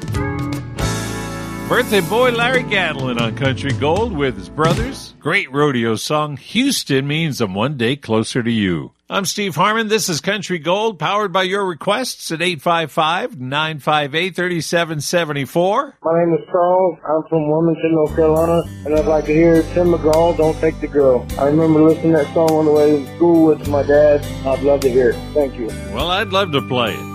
Birthday boy Larry Gatlin on Country Gold with his brothers. Great rodeo song, Houston Means I'm One Day Closer to You. I'm Steve Harmon. This is Country Gold, powered by your requests at 855-958-3774. My name is Charles. I'm from Wilmington, North Carolina, and I'd like to hear Tim McGraw, Don't Take the Girl. I remember listening to that song on the way to school with my dad. I'd love to hear it. Thank you. Well, I'd love to play it.